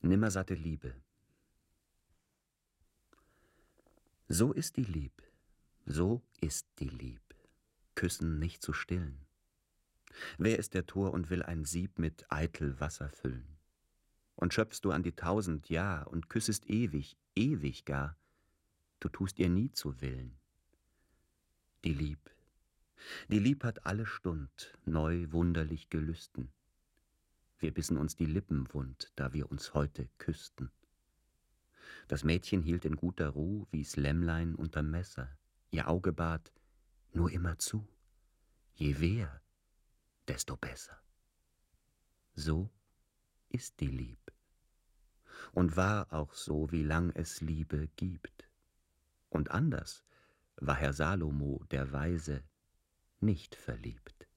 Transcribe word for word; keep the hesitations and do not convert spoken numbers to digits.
Nimmersatte Liebe. So ist die Lieb, so ist die Lieb, Küssen nicht zu stillen. Wer ist der Tor und will ein Sieb mit eitel Wasser füllen? Und schöpfst du an die tausend Jahr und küssest ewig, ewig gar, du tust ihr nie zu Willen. Die Lieb, die Lieb hat alle Stund neu wunderlich gelüsten. Wir bissen uns die Lippen wund, da wir uns heute küssten. Das Mädchen hielt in guter Ruh wie's Lämmlein unterm Messer. Ihr Auge bat, nur immer zu. Je weher, desto besser. So ist die Lieb. Und war auch so, wie lang es Liebe gibt. Und anders war Herr Salomo, der Weise, nicht verliebt.